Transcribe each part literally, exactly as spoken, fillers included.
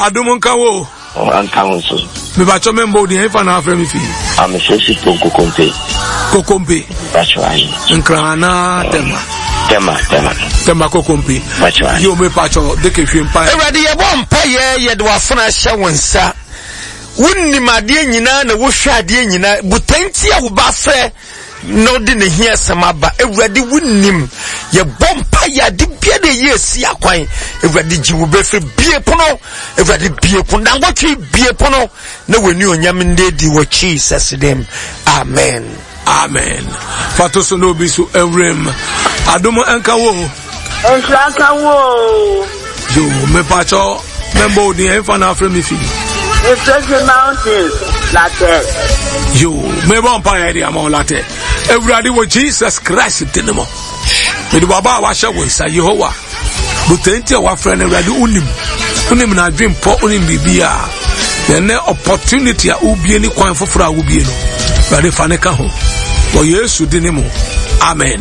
Adum nkawo. Oh, ankawo so. Me ba cho membo di enfa na afre mi fi. I'm sesi Kokompe. Kokompe. Bachwai. Nkrana tema. Tema, tema. Tema Kokompe. Bachwai. Yo me pacho de ke hwempa. Ewade ye bom pa ye ye de wafuna hye wonsa. Wunni made nyina na wo hwa ade nyina butanti a wo ba fre no de ne hia samaba ewade wunnim ye bompa ya de bia de ye si akwan ewade jiwo be fe bie pono ewade bie pono na wotwe bie pono na wani onyam ndedi wo Jesus dem. Amen. Amen. Fato so no bi so ewrem. Adum enka wo. Enka wo. Yo me pacho membo di enfa na afre mi fi. It's the mountains, latte. Yo, me bon pa area mo latte. Everybody with Jesus Christ dinemo. Me do baba wa sha wo sa Yehowa. Butenti wa friend everybody unim. Unim na dream po unim bibia. Then opportunity a ubie ni kwan foforo a ubie no. Bari fa ne ka ho. Wo Yesu dinemo. Amen.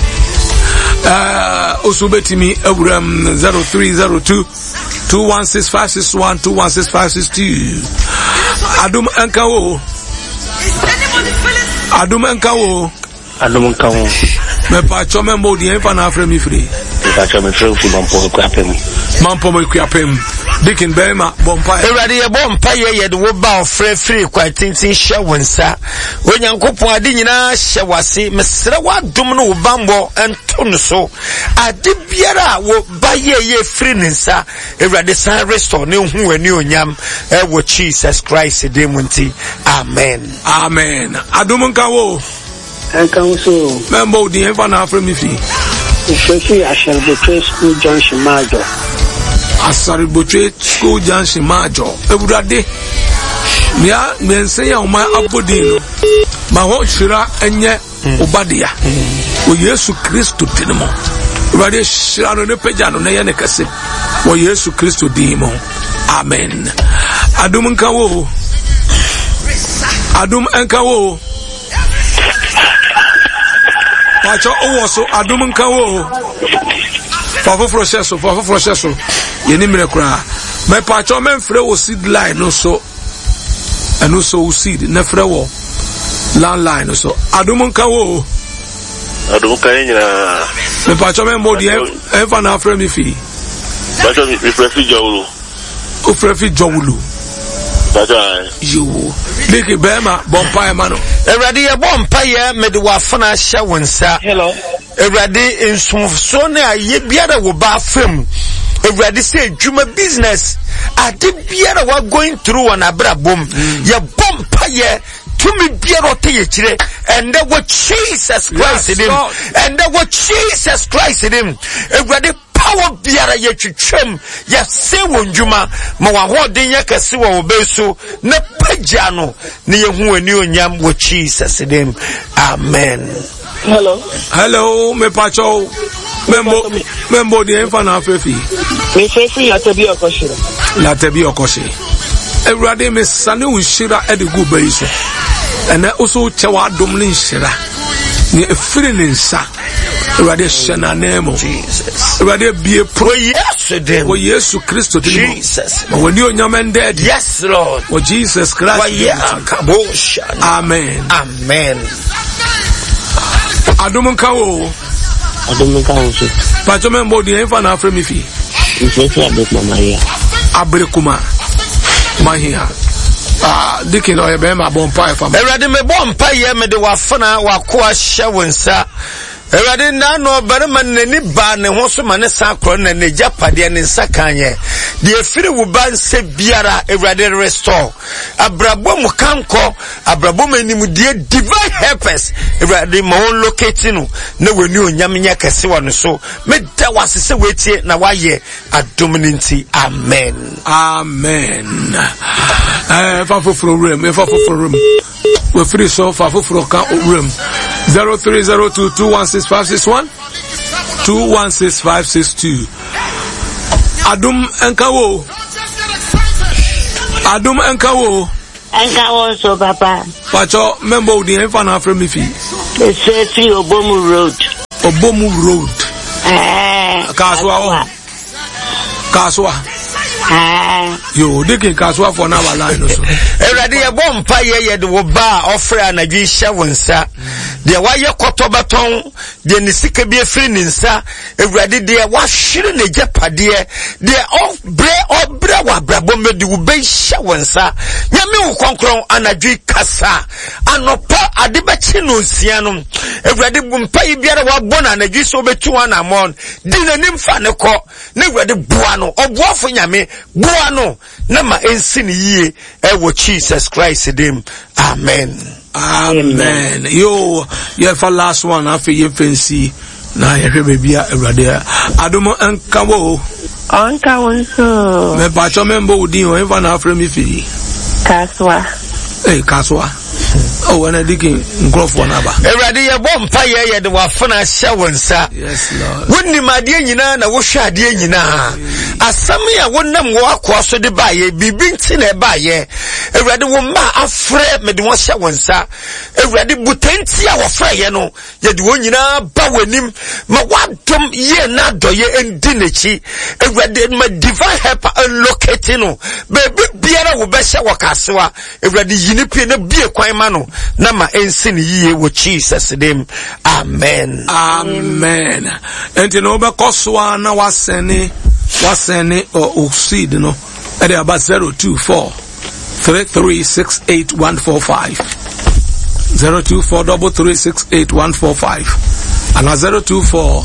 Uh osubetimi ewram zero three zero two two one six five six one two one six five six two. Adum enkawo. Adum enkawo. Adum enkawo. Me pa cho membo di enfa na afre mi free. Me pa cho me free fu mampo ko apem. Mampo mo ku apem. Dikin Bema bompa. Ewade ye bompa ye ye de wo ba ofre free kwa tintin hye wonsa. Onyankopon ade nyina hye wase mesre wadom no wo bambo ento no so. Ade biara wo ba ye ye free nsa. Ewade san restore ne hu ani onyam e wo Jesus Christ de munti. Amen. Amen. Adum nkawo. Enkawo so. Membo di enfa na afre mi fi. Ifefi Asharbotre School Junction Majo. Asaribotwe School Junction Majo. Ewurade. Mia mense ya oma abodin. Ma ho hira enye obadia. O Yesu Kristo dinimo. Ewurade hira no ne pagya no na ye ne kase. O Yesu Kristo dinimo. Amen. Adum nkawo. Adum enkawo. Pacho owo so adum nkawo. Fafo processo, fafo processo. Yeni mire kura. Me pacho men fre wo seed line no so. Eno so seed na fre wo land line no so. Adum nkawo. Adum kan nyina. Me pacho men modi e fa na fre mi fi. Pacho mi prefi jawulu. O prefi jawulu. Pacho yo. Big Bema bompa e mano. Ewade ye bompa ye me de wafana hye wonsa. Hello. Ewade nsumfso ne aye biara wo ba fam. Ewade say djuma business ade biara wa going through on abrabom. Ye bompa ye to me biara te ye kire and that what Jesus Christ in him and that what Jesus Christ in him. Ewade power biara ye twetwam ye se wonjuma ma wa hoden ye kase wo obeso na pagya no ne ye hu ani onyam wo Jesus in him. Amen. Hello. Hello, me pacho. Membo membo di enfa na afefi. Me fefi ya tebi okoshira. La tebi okoshi. Ewurade me sane unshira e de gu bayi so. Ene oso chewa adom ne nshira. Ni efiri ne nsa. Ewurade hye na nemo. Jesus. Ewurade bie pro Yesu dem. wo Yesu Kristo dinimo. Jesus. Ma wani onyam dead. Yes Lord. Wo Jesus Christ. Wa ya kabosha. Amen. Amen. Adum nkawo. Adum nkawo so. Pacho membo di enfa na afre mi fi. Ifefi Abrekuma Maria. Abrekuma Mahia. Ah, dikin o ebe ma bompa e fam. Ewade me bompa ye me de wafana wakoa hye wonsa. Ewade na no barima nani ba ne ho so mane sakro na ne japade ne nsakanye. De efiri wo ba nse biara ewade restore. Abrabo mu kanko, abrabo manim de divine helpers. Ewade ma on locate no na wani onyam nya kase wo no so. Me da wasese wetie na waye adominanti. Amen. Amen. Eh fa foforo room, e fa foforo room. We free so fa foforo kan room. zero three zero two two one six five six one two one six five six two. Adum enkawo. Adum enkawo. Enkawo so papa. Pacho member di enfa na afre mi fi. It's free Obomu Road. Obomu Road. Eh. Kaswa o. Kaswa. Yo, dikin kaswa for na wala no so. Ewurade ye bom pa ye ye de wo ba ofre anadwi hye wonsa. De wa ye kotobaton de ne sika bi afiri ne nsa. Ewurade de wa hwere ne japade de obre obre wa brabo medi wo be hye wonsa. Nyame wo konkron anadwi kasa. Anopa ade be chi no nsia no. Ewurade bom pa ye biara wa bona anadwi so betu ana mon. Di nanim fa ne ko. Na ewurade bua no. Obuafo nyame bua no. Na ma ensin yie e Jesus Christ dim. Amen. Amen. Yo, yeah, for last one, I feel you fancy. Na ye baby Ewurade. Adomo enka wo. Onka wonso. Me pa cho membo udi o even afre mi fi. Kaswa. Eh, kaswa. Oh, when I digging growth one aba. Ewurade ye bom pa ye ye de wa fana hye wonsa. Yes, Lord. Wonni madie nyina na wo hwe ade nyina. Asam ya wonnam wo akwa so de ba ye bibi nti na ba ye. Ewurade wo ma afre me de wo hye wonsa. Ewurade butanti a wo fra ye no ye de wo nyina ba wanim ma wadom ye na doye endi nechi. Ewurade ma divine helper unlocate no. Baby biara wo be hye wo kasewa. Ewurade yini pie na bie kwan ma no. Na ma ensin yiye wo Jesus name. Amen. Amen. Enti no be koswa na wasene wasene o seed no. E dey about zero two four three three six eight one four five. zero two four three three six eight one four five. And zero two four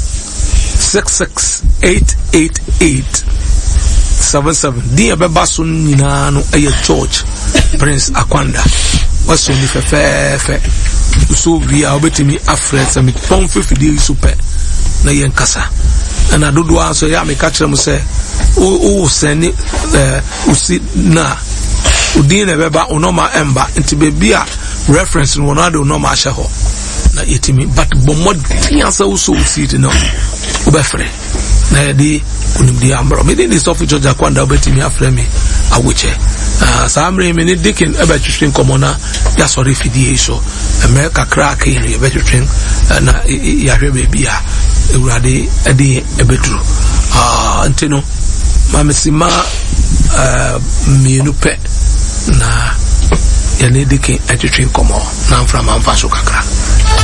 six six eight eight eight seven seven. Di abeba so nyina no e church Prince Akwanda. Waso ni fefefe so via obetimi afre sami pon fifidi super na yen kasa na dodo anso ya me ka kire mu se o o seni eh usi na udin na beba onoma emba nti bebi a reference no na do onoma ahye ho na yetimi but bomod fiansa uso usi ti no obefre na di unimdi amro me dey sofu George Akwanda obetimi afre me awuche ah samre me ni dikin eba twitwen komona ya sorry fidie so America crack in ye between na ya hwe baby a Ewurade ede ebetru ah ntino mamesima eh mienu pe na ya ne dikin atwitwen komo na mfra mamfa so kakra.